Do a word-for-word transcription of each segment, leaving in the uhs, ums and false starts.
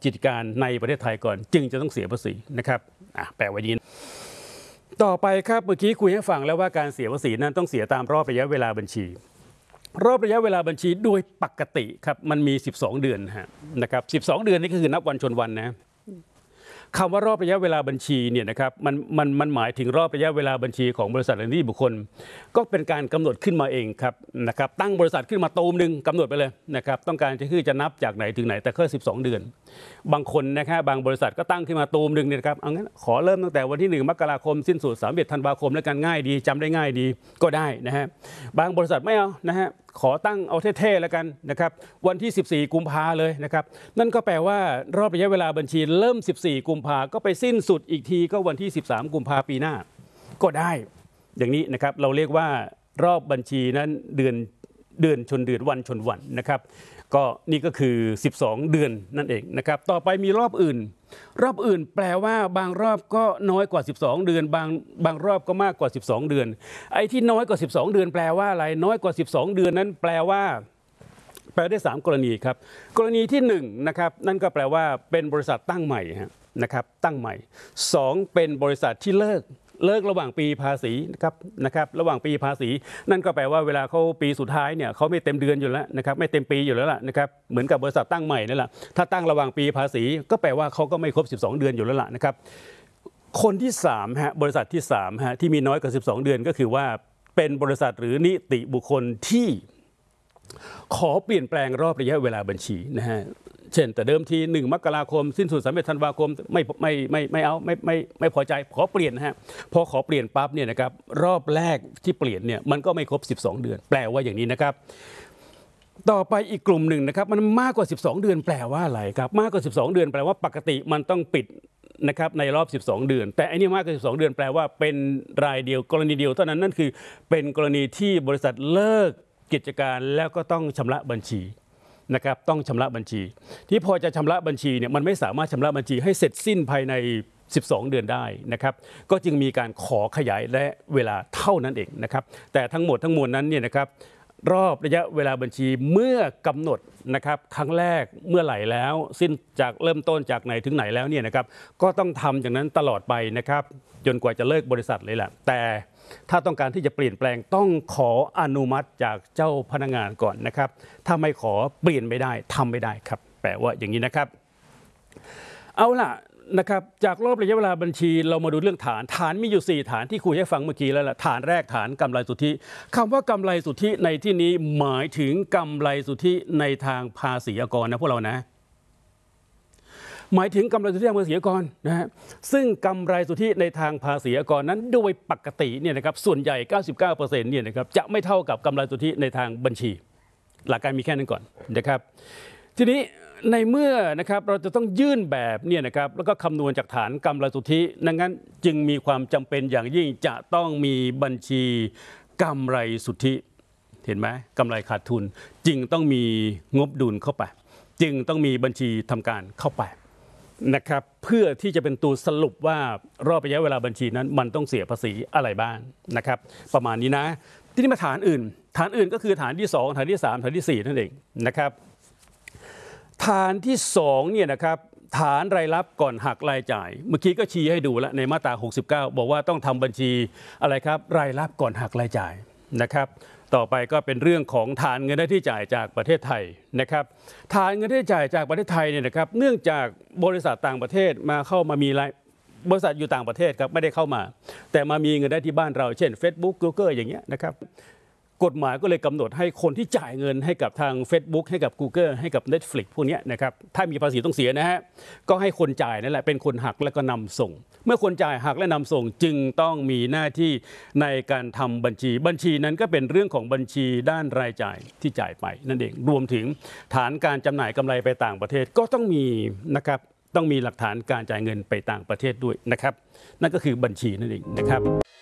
กิจการในประเทศไทยก่อนจึงจะต้องเสียภาษีนะครับอ่ะแปลว่าอย่างนี้ต่อไปครับเมื่อกี้คุยให้ฟังแล้วว่าการเสียภาษีนั้นต้องเสียตามรอบระยะเวลาบัญชีรอบระยะเวลาบัญชีโดยปกติครับมันมีสิบสองเดือนฮะนะครับสิบสองเดือนนี่ก็คือนับวันชนวันนะคำว่ารอบระยะเวลาบัญชีเนี่ยนะครับมันมันมันหมายถึงรอบระยะเวลาบัญชีของบริษัทหรือนิติบุคคลก็เป็นการกำหนดขึ้นมาเองครับนะครับตั้งบริษัทขึ้นมาตูมหนึ่งกำหนดไปเลยนะครับต้องการจะคือจะนับจากไหนถึงไหนแต่แค่สิบสองเดือนบางคนนะครับบางบริษัทก็ตั้งขึ้นมาตูมหนึ่งเนี่ยครับเอางั้นขอเริ่มตั้งแต่วันที่หนึ่งมกราคมสิ้นสุดสามสิบเอ็ดธันวาคมแล้วกันง่ายดีจำได้ง่ายดีก็ได้นะฮะบางบริษัทไม่เอานะฮะขอตั้งเอาเท่ๆแล้วกันนะครับวันที่สิบสี่กุมภาเลยนะครับนั่นก็แปลว่ารอบระยะเวลาบัญชีเริ่มสิบสี่กุมภาก็ไปสิ้นสุดอีกทีก็วันที่สิบสามกุมภาปีหน้าก็ได้อย่างนี้นะครับเราเรียกว่ารอบบัญชีนั้นเดือนเดือนชนเดือนวันชนวันนะครับก็นี่ก็คือสิบสองเดือนนั่นเองนะครับต่อไปมีรอบอื่นรอบอื่นแปลว่าบางรอบก็น้อยกว่าสิบสองเดือนบางบางรอบก็มากกว่าสิบสองเดือนไอ้ที่น้อยกว่าสิบสองเดือนแปลว่าอะไรน้อยกว่าสิบสองเดือนนั้นแปลว่าแปลได้สามกรณีครับกรณีที่หนึ่งนะครับนั่นก็แปลว่าเป็นบริษัทตั้งใหม่นะครับตั้งใหม่สองเป็นบริษัทที่เลิกเลิกระหว่างปีภาษีนะครับนะครับระหว่างปีภาษีนั่นก็แปลว่าเวลาเขาปีสุดท้ายเนี่ยเขาไม่เต็มเดือนอยู่แล้วนะครับไม่เต็มปีอยู่แล้วล่ะนะครับเหมือนกับบริษัทตั้งใหม่นั่นแหละถ้าตั้งระหว่างปีภาษีก็แปลว่าเขาก็ไม่ครบสิบสองเดือนอยู่แล้วล่ะนะครับคนที่สามฮะบริษัทที่สามฮะที่มีน้อยกว่าสิบสองเดือนก็คือว่าเป็นบริษัทหรือนิติบุคคลที่ขอเปลี่ยนแปลงรอบระยะเวลาบัญชีนะฮะเช่นแต่เดิมทีหนึ่งมกราคมสิ้นสุดสามสิบเอ็ดธันวาคมไม่ไม่ไม่ไม่เอาไม่ไม่ไม่พอใจขอเปลี่ยนนะฮะพอขอเปลี่ยนปั๊บเนี่ยนะครับรอบแรกที่เปลี่ยนเนี่ยมันก็ไม่ครบสิบสองเดือนแปลว่าอย่างนี้นะครับต่อไปอีกกลุ่มหนึ่งนะครับมันมากกว่าสิบสองเดือนแปลว่าอะไรครับมากกว่าสิบสองเดือนแปลว่าปกติมันต้องปิดนะครับในรอบสิบสองเดือนแต่อันนี้มากกว่าสิบสองเดือนแปลว่าเป็นรายเดียวกรณีเดียวเท่านั้นนั่นคือเป็นกรณีที่บริษัทเลิกกิจการแล้วก็ต้องชำระบัญชีนะครับต้องชำระบัญชีที่พอจะชำระบัญชีเนี่ยมันไม่สามารถชำระบัญชีให้เสร็จสิ้นภายในสิบสองเดือนได้นะครับก็จึงมีการขอขยายและเวลาเท่านั้นเองนะครับแต่ทั้งหมดทั้งมวลนั้นเนี่ยนะครับรอบระยะเวลาบัญชีเมื่อกำหนดนะครับครั้งแรกเมื่อไหร่แล้วสิ้นจากเริ่มต้นจากไหนถึงไหนแล้วเนี่ยนะครับก็ต้องทำอย่างนั้นตลอดไปนะครับจนกว่าจะเลิกบริษัทเลยแหละแต่ถ้าต้องการที่จะเปลี่ยนแปลงต้องขออนุมัติจากเจ้าพนักงานก่อนนะครับถ้าไม่ขอเปลี่ยนไม่ได้ทำไม่ได้ครับแปลว่าอย่างนี้นะครับเอาล่ะนะครับจากรอบระยะเวลาบัญชีเรามาดูเรื่องฐานฐานมีอยู่สี่ฐานที่คุยให้ฟังเมื่อกี้แล้วล่ะฐานแรกฐานกำไรสุทธิคำว่ากำไรสุทธิในที่นี้หมายถึงกำไรสุทธิในทางภาษีอากรนะพวกเรานะหมายถึงกำไรสุทธิทางภาษีอากรนะฮะซึ่งกำไรสุทธิในทางภาษีอากรนั้นโดยปกติเนี่ยนะครับส่วนใหญ่ เก้าสิบเก้าเปอร์เซ็นต์ เนี่ยนะครับจะไม่เท่ากับกำไรสุทธิในทางบัญชีหลักการมีแค่นั้นก่อนนะครับทีนี้ในเมื่อนะครับเราจะต้องยื่นแบบเนี่ยนะครับแล้วก็คำนวณจากฐานกำไรสุทธิดังนั้นจึงมีความจำเป็นอย่างยิ่งจะต้องมีบัญชีกำไรสุทธิเห็นไหมกำไรขาดทุนจึงต้องมีงบดุลเข้าไปจึงต้องมีบัญชีทำการเข้าไปนะครับเพื่อที่จะเป็นตัวสรุปว่ารอบระยะเวลาบัญชีนั้นมันต้องเสียภาษีอะไรบ้างนะครับประมาณนี้นะที่นี่มาฐานอื่นฐานอื่นก็คือฐานที่สองฐานที่สามฐานที่สี่นั่นเองนะครับฐานที่สองเนี่ยนะครับฐานรายรับก่อนหักรายจ่ายเมื่อกี้ก็ชี้ให้ดูแล้วในมาตราหกสิบเก้าบอกว่าต้องทำบัญชีอะไรครับรายรับก่อนหักรายจ่ายนะครับต่อไปก็เป็นเรื่องของฐานเงินได้ที่จ่ายจากประเทศไทยนะครับฐานเงินได้จ่ายจากประเทศไทยเนี่ยนะครับเนื่องจากบริษัทต่างประเทศมาเข้ามามีรายบริษัทอยู่ต่างประเทศครับไม่ได้เข้ามาแต่มามีเงินได้ที่บ้านเราเช่น Facebook Google อย่างเงี้ยนะครับกฎหมายก็เลยกำหนดให้คนที่จ่ายเงินให้กับทาง Facebook ให้กับ Google ให้กับ Netflix พวกนี้นะครับถ้ามีภาษีต้องเสียนะฮะก็ให้คนจ่ายนั่นแหละเป็นคนหักแล้วก็นำส่งเมื่อคนจ่ายหักและนำส่งจึงต้องมีหน้าที่ในการทำบัญชีบัญชีนั้นก็เป็นเรื่องของบัญชีด้านรายจ่ายที่จ่ายไปนั่นเองรวมถึงฐานการจำหน่ายกำไรไปต่างประเทศก็ต้องมีนะครับต้องมีหลักฐานการจ่ายเงินไปต่างประเทศด้วยนะครับนั่นก็คือบัญชีนั่นเองนะครับ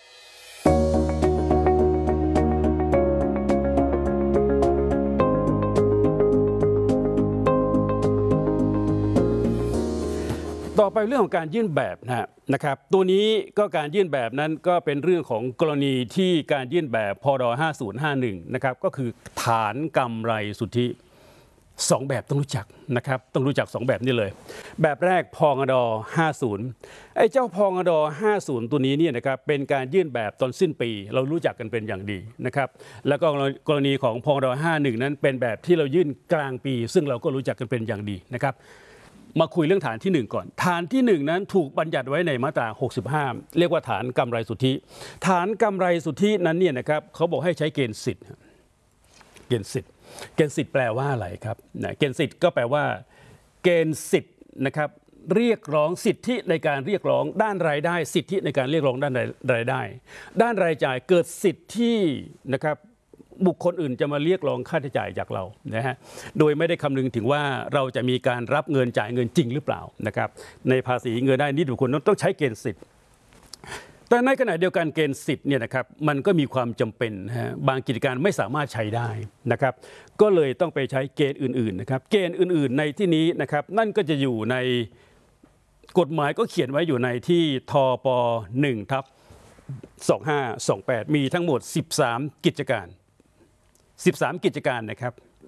ต่อไปเรื่องของการยื่นแบบนะครับตัวนี้ก็การยื่นแบบนั้นก็เป็นเรื่องของกรณีที่การยื่นแบบพรห้าศูนย์ห้าหนึ่งนะครับก็คือฐานกำไรสุทธิสองแบบต้องรู้จักนะครับต้องรู้จักสองแบบนี้เลยแบบแรกพงดห้าสิบไอ้เจ้าพงดห้าสิบตัวนี้เนี่ยนะครับเป็นการยื่นแบบตอนสิ้นปีเรารู้จักกันเป็นอย่างดีนะครับแล้วก็กรณีของพงดห้าสิบเอ็ดนั้นเป็นแบบที่เรายื่นกลางปีซึ่งเราก็รู้จักกันเป็นอย่างดีนะครับมาคุยเรื่องฐานที่หนึ่งก่อนฐานที่หนึ่งนั้นถูกบัญญัติไว้ในมาตราหกสิบห้าเรียกว่าฐานกำไรสุทธิฐานกำไรสุทธินั้นเนี่ยนะครับเขาบอกให้ใช้เกณฑ์สิทธิ์เกณฑ์สิทธิ์เกณฑ์สิทธิ์แปลว่าอะไรครับเกณฑ์สิทธิ์ก็แปลว่าเกณฑ์สิทธิ์นะครับเรียกร้องสิทธิในการเรียกร้องด้านรายได้สิทธิในการเรียกร้องด้านรายได้ด้านรายจ่ายเกิดสิทธิที่นะครับบุคคลอื่นจะมาเรียกร้องค่าใช้จ่ายจากเรานะฮะโดยไม่ได้คำนึงถึงว่าเราจะมีการรับเงินจ่ายเงินจริงหรือเปล่านะครับในภาษีเงินได้นิติบุคคลต้องใช้เกณฑ์สิทธิ์แต่ในขณะเดียวกันเกณฑ์สิทธิ์เนี่ยนะครับมันก็มีความจำเป็นฮะบางกิจการไม่สามารถใช้ได้นะครับก็เลยต้องไปใช้เกณฑ์อื่นๆนะครับเกณฑ์อื่นๆในที่นี้นะครับนั่นก็จะอยู่ในกฎหมายก็เขียนไว้อยู่ในที่ทปหนึ่งทับสองห้าสองแปดมีทั้งหมดสิบสามกิจการสิบสามกิจการนะครับ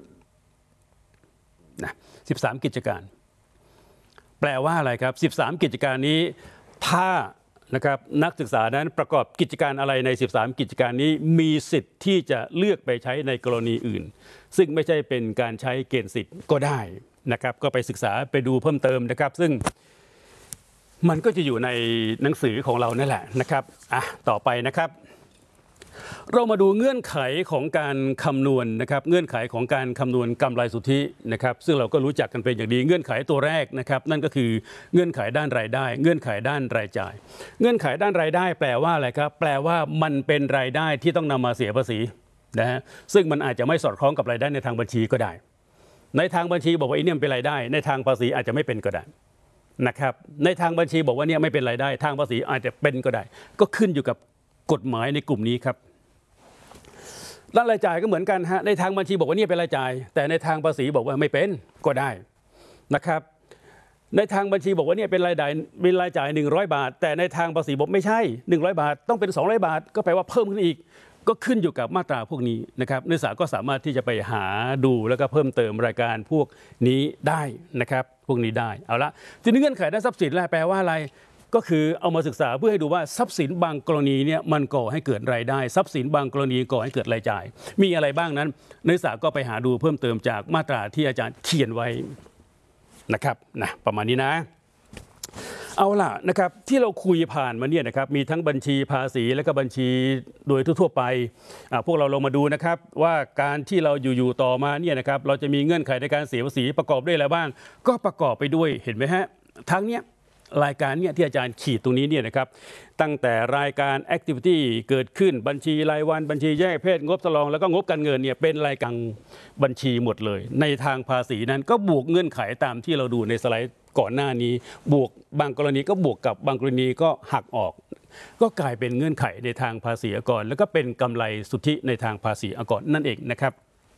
นะสิบสามกิจการแปลว่าอะไรครับสิบสามกิจการนี้ถ้านะครับนักศึกษานั้นประกอบกิจการอะไรในสิบสามกิจการนี้มีสิทธิ์ที่จะเลือกไปใช้ในกรณีอื่นซึ่งไม่ใช่เป็นการใช้เกณฑ์สิทธิ์ก็ได้นะครับก็ไปศึกษาไปดูเพิ่มเติมนะครับซึ่งมันก็จะอยู่ในหนังสือของเรานั่นแหละนะครับอ่ะต่อไปนะครับเรามาดูเงื่อนไขของการคำนวณนะครับเงื่อนไขของการคำนวณกำไรสุทธินะครับซึ่งเราก็รู้จักกันเป็นอย่างดีเงื่อนไขตัวแรกนะครับนั่นก็คือเงื่อนไขด้านรายได้เงื่อนไขด้านรายจ่ายเงื่อนไขด้านรายได้แปลว่าอะไรครับแปลว่ามันเป็นรายได้ที่ต้องนำมาเสียภาษีนะฮะซึ่งมันอาจจะไม่สอดคล้องกับรายได้ในทางบัญชีก็ได้ในทางบัญชีบอกว่าไอ้นี่เป็นรายได้ในทางภาษีอาจจะไม่เป็นก็ได้นะครับในทางบัญชีบอกว่าเนี่ยไม่เป็นรายได้ทางภาษีอาจจะเป็นก็ได้ก็ขึ้นอยู่กับกฎหมายในกลุ่มนี้ครับด้านรายจ่ายก็เหมือนกันฮะในทางบัญชีบอกว่านี่เป็นรายจ่ายแต่ในทางภาษีบอกว่าไม่เป็นก็ได้นะครับในทางบัญชีบอกว่านี่เป็นรายได้เป็นรายจ่ายหนึ่งร้อยบาทแต่ในทางภาษีบอกไม่ใช่หนึ่งร้อยบาทต้องเป็นสองร้อยบาทก็แปลว่าเพิ่มขึ้นอีกก็ขึ้นอยู่กับมาตราพวกนี้นะครับนักศึกษาก็สามารถที่จะไปหาดูแล้วก็เพิ่มเติมรายการพวกนี้ได้นะครับพวกนี้ได้เอาละทีนี้เงื่อนไขด้านทรัพย์สินแปลว่าอะไรก็คือเอามาศึกษาเพื่อให้ดูว่าทรัพย์สินบางกรณีเนี่ยมันก่อให้เกิดรายได้ทรัพย์สินบางกรณีก่อให้เกิดรายจ่ายมีอะไรบ้างนั้นนักศึกษาก็ไปหาดูเพิ่มเติมจากมาตราที่อาจารย์เขียนไว้นะครับนะประมาณนี้นะเอาล่ะนะครับที่เราคุยผ่านมาเนี่ยนะครับมีทั้งบัญชีภาษีและก็บัญชีโดยทั่วๆไปพวกเราลงมาดูนะครับว่าการที่เราอยู่ๆต่อมาเนี่ยนะครับเราจะมีเงื่อนไขในการเสียภาษีประกอบด้วยอะไรบ้างก็ประกอบไปด้วยเห็นไหมฮะทั้งเนี้ยรายการเนี่ยที่อาจารย์ขีดตรงนี้เนี่ยนะครับตั้งแต่รายการ activity เกิดขึ้นบัญชีรายวันบัญชีแยกเพศงบสำรองแล้วก็งบการเงินเนี่ยเป็นรายการบัญชีหมดเลยในทางภาษีนั้นก็บวกเงื่อนไขตามที่เราดูในสไลด์ก่อนหน้านี้บวกบางกรณีก็บวกกับบางกรณีก็หักออกก็กลายเป็นเงื่อนไขในทางภาษีอากรแล้วก็เป็นกำไรสุทธิในทางภาษีอากรนั่นเองนะครับ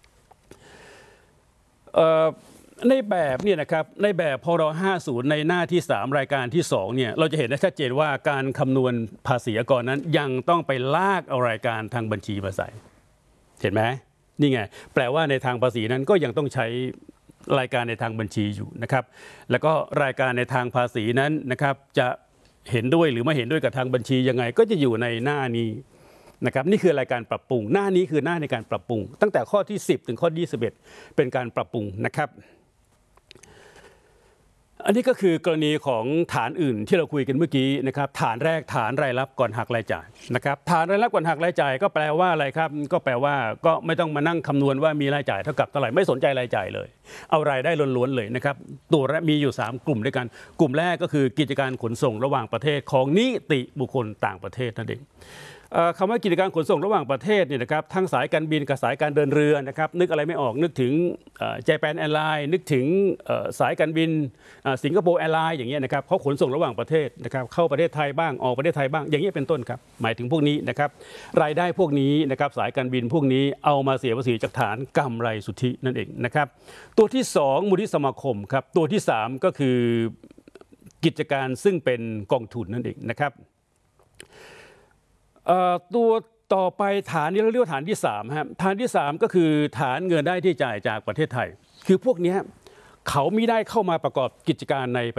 ในแบบเนี่ยนะครับในแบบพรห้าสิบในหน้าที่สามรายการที่สองเนี่ยเราจะเห็นได้ชัดเจนว่าการคำนวณภาษีอากรนั้นยังต้องไปลากเอารายการทางบัญชีมาใส่เห็นไหมนี่ไงแปลว่าในทางภาษีนั้นก็ยังต้องใช้รายการในทางบัญชีอยู่นะครับแล้วก็รายการในทางภาษีนั้นนะครับจะเห็นด้วยหรือไม่เห็นด้วยกับทางบัญชียังไงก็จะอยู่ในหน้านี้นะครับนี่คือรายการปรับปรุงหน้านี้คือหน้าในการปรับปรุงตั้งแต่ข้อที่สิบถึงข้อยี่สิบเอ็ดเป็นการปรับปรุงนะครับอันนี้ก็คือกรณีของฐานอื่นที่เราคุยกันเมื่อกี้นะครับฐานแรกฐานรายรับก่อนหักรายจ่ายนะครับฐานรายรับก่อนหักรายจ่ายก็แปลว่าอะไรครับก็แปลว่าก็ไม่ต้องมานั่งคำนวณว่ามีรายจ่ายเท่ากับเท่าไหร่ไม่สนใจรายจ่ายเลยเอารายได้ล้วนๆเลยนะครับตัวมีอยู่สามกลุ่มด้วยกันกลุ่มแรกก็คือกิจการขนส่งระหว่างประเทศของนิติบุคคลต่างประเทศนั่นเองคำว่ากิจการขนส่งระหว่างประเทศเนี่ยนะครับทั้งสายการบินกับสายการเดินเรือนะครับนึกอะไรไม่ออกนึกถึงเจแปนแอร์ไลน์นึกถึงสายการบินสิงคโปร์แอร์ไลน์อย่างเงี้ยนะครับเขาขนส่งระหว่างประเทศนะครับเข้าประเทศไทยบ้างออกประเทศไทยบ้างอย่างนี้เป็นต้นครับหมายถึงพวกนี้นะครับรายได้พวกนี้นะครับสายการบินพวกนี้เอามาเสียภาษีจากฐานกำไรสุทธินั่นเองนะครับตัวที่สองมูลนิธิสมาคมครับตัวที่สามก็คือกิจการซึ่งเป็นกองทุนนั่นเองนะครับตัวต่อไปฐานนี้เราเรียกว่าฐานที่สามครับฐานที่สามก็คือฐานเงินได้ที่จ่ายจากประเทศไทยคือพวกเนี้ยเขาไม่ได้เข้ามาประกอบกิจการใน